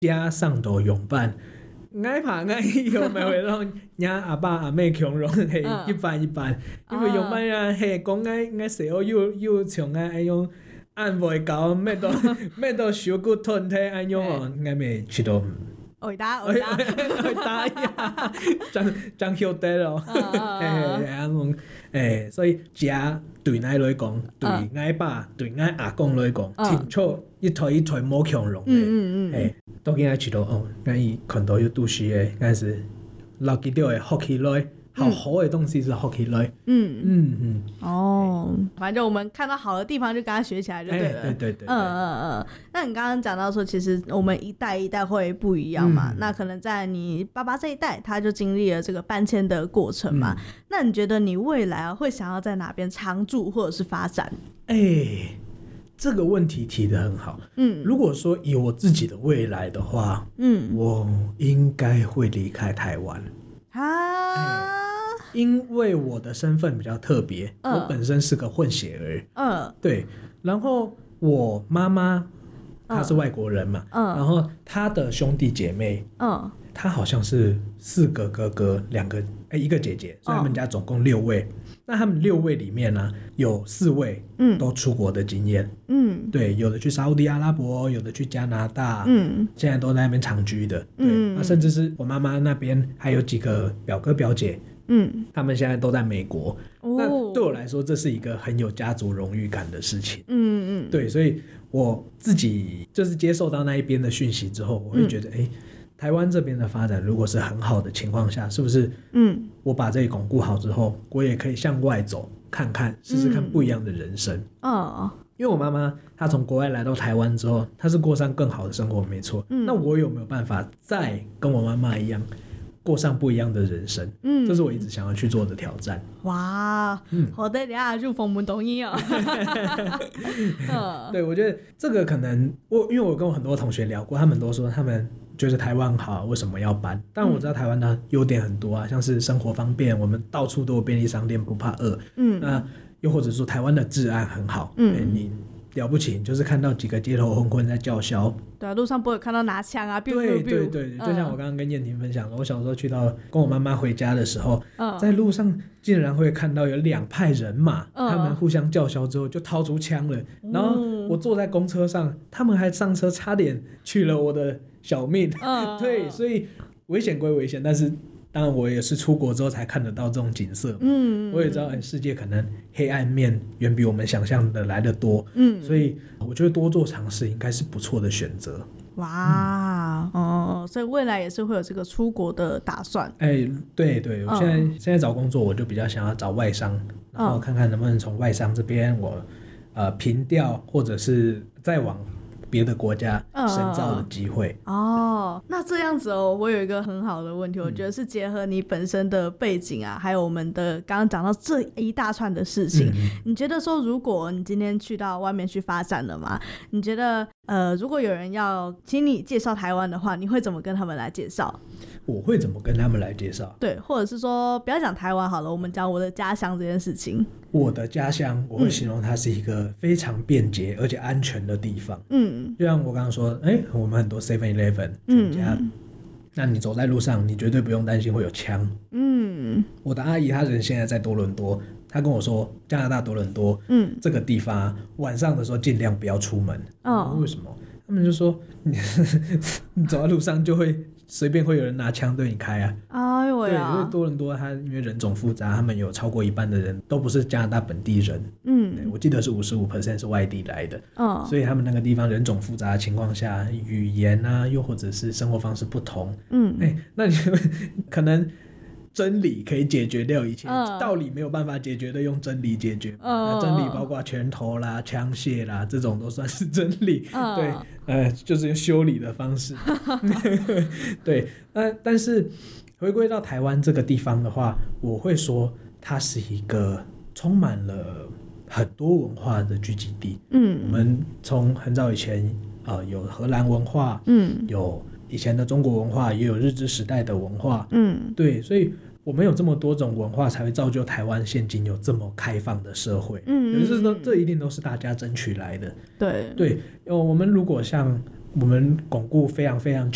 家上头用伴，爱拍爱用咪会让娘阿爸阿妹强容系一般一般，因为用伴啊系讲爱食好又像爱用按袂到，咩都小骨吞体爱用哦，爱咪去到。 伟大呀，真晓得咯，所以家对咱来讲，对俺爸、对俺阿公来讲，清楚一台冇强容的，都应该知道哦，俺伊看到有都市的，俺是老记到的学起来。好的东西是学起来， 反正我们看到好的地方就跟他学起来就对了， 对， 那你刚刚讲到说，其实我们一代一代会不一样嘛，那可能在你爸爸这一代，他就经历了这个搬迁的过程嘛，那你觉得你未来会想要在哪边常住或者是发展？ 这个问题提得很好，如果说以我自己的未来的话，我应该会离开台湾因为我的身份比较特别，我本身是个混血儿，对，然后我妈妈她是外国人嘛，然后她的兄弟姐妹，她好像是4个哥哥一个姐姐，所以他们家总共6位，那他们6位里面呢，有4位都出国的经验，对，有的去沙烏地阿拉伯，有的去加拿大，现在都在那边长居的，对，那甚至是我妈妈那边还有几个表哥表姐，他们现在都在美国，那对我来说这是一个很有家族荣誉感的事情，对，所以我自己就是接受到那一边的讯息之后，我会觉得台湾这边的发展如果是很好的情况下，是不是我把这里巩固好之后，我也可以向外走看看，试试看不一样的人生，因为我妈妈她从国外来到台湾之后，她是过上更好的生活没错，那我有没有办法再跟我妈妈一样过上不一样的人生，这是我一直想要去做的挑战。 哇，好的，等下入逢门同意哦。 对，我觉得这个可能因为我跟我很多同学聊过，他们都说他们觉得台湾好，为什么要搬？但我知道台湾的优点很多啊，像是生活方便，我们到处都有便利商店，不怕饿。那又或者说台湾的治安很好，你了不起，就是看到几个街头混混在叫嚣， 对啊，路上不会看到拿枪啊， 对，就像我刚刚跟燕婷分享的，我小时候去到跟我妈妈回家的时候，在路上竟然会看到有2派人马，他们互相叫嚣之后就掏出枪了，然后我坐在公车上，他们还上车差点取了我的小命，对，所以危险归危险，但是当然我也是出国之后才看得到这种景色，我也知道世界可能黑暗面远比我们想象的来得多，所以我觉得多做尝试应该是不错的选择。 哇，所以未来也是会有这个出国的打算。 对，我现在找工作我就比较想要找外商，然后看看能不能从外商这边我平调或者是再往别的国家深造的机会。 那这样子我有一个很好的问题，我觉得是结合你本身的背景啊，还有我们的刚刚讲到这一大串的事情，你觉得说如果你今天去到外面去发展了嘛，你觉得如果有人要请你介绍台湾的话，你会怎么跟他们来介绍？ 我会怎么跟他们来介绍？ 对，或者是说不要讲台湾好了，我们讲我的家乡这件事情。 我的家乡我会形容它是一个非常便捷而且安全的地方，就像我刚刚说，我们很多 7-Eleven 全家，那你走在路上你绝对不用担心会有枪。我的阿姨她人现在在多伦多，她跟我说加拿大多伦多这个地方晚上的时候尽量不要出门。为什么？他们就说你走在路上就会随便会有人拿枪对你开啊。对，因为多伦多它因为人种复杂，他们有超过一半的人都不是加拿大本地人，对，我记得是55% 是外地来的，所以他们那个地方人种复杂的情况下，语言啊又或者是生活方式不同，那你可能真理可以解决掉一切，道理没有办法解决的用真理解决，那真理包括拳头啦枪械啦这种都算是真理，对，就是用修理的方式对，但是回归到台湾这个地方的话，我会说它是一个充满了很多文化的聚集地。我们从很早以前有荷兰文化，有以前的中国文化，也有日治时代的文化，对，所以我们有这么多种文化，才会造就台湾现今有这么开放的社会。就是说这一定都是大家争取来的。对，我们如果像我们巩固非常非常